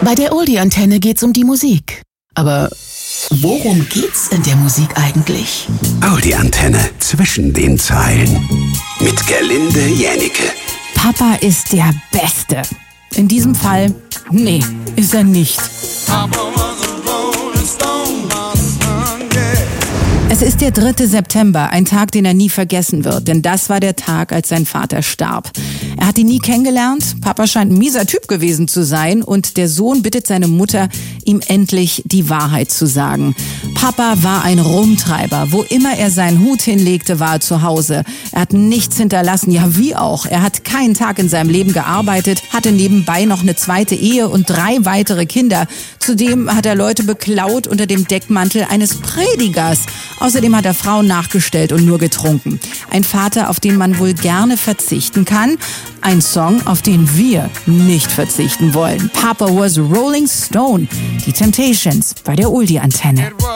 Bei der Oldie-Antenne geht's um die Musik. Aber worum geht's in der Musik eigentlich? Oldie-Antenne zwischen den Zeilen. Mit Gerlinde Jännicke. Papa ist der Beste. In diesem Fall, nee, ist er nicht. Es ist der 3. September, ein Tag, den er nie vergessen wird, denn das war der Tag, als sein Vater starb. Er hat ihn nie kennengelernt, Papa scheint ein mieser Typ gewesen zu sein und der Sohn bittet seine Mutter, ihm endlich die Wahrheit zu sagen. Papa war ein Rumtreiber, wo immer er seinen Hut hinlegte, war er zu Hause. Er hat nichts hinterlassen, ja wie auch. Er hat keinen Tag in seinem Leben gearbeitet, hatte nebenbei noch eine zweite Ehe und 3 weitere Kinder. Zudem hat er Leute beklaut unter dem Deckmantel eines Predigers. Außerdem hat er Frauen nachgestellt und nur getrunken. Ein Vater, auf den man wohl gerne verzichten kann. Ein Song, auf den wir nicht verzichten wollen. Papa was a Rolling Stone. Die Temptations bei der Oldie-Antenne.